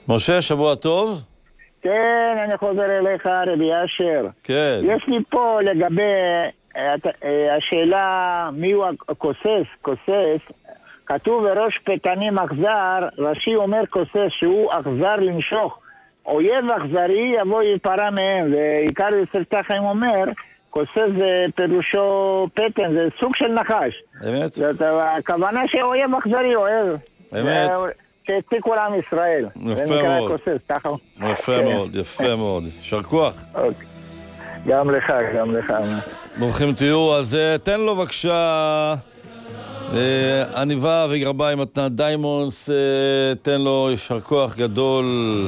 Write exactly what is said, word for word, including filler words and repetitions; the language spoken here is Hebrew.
משה, שבוע טוב? כן, אני חוזר אליך, רבי אשר. כן. יש לי פה לגבי השאלה מיהו הכוסס, כוסס. כתוב בראש פתנים אכזר, רש"י אומר כוסס שהוא אכזר לנשוך. אויב אכזרי יבוא יפרע מהם, ועיקר יוסף תחיים אומר, כוסס זה פירושו פתן, זה סוג של נחש. אמת? זאת הכוונה שאויב אכזרי אוהב. אמת. שהציקו לעם ישראל. יפה מאוד. כוסס, ככה. יפה מאוד, יפה מאוד. יישר כוח. אוקיי. גם לך, גם לך. ברוכים תהיו. אז תן לו בבקשה עניבה וגרביים מתנת דיימונס, תן לו יישר כוח גדול.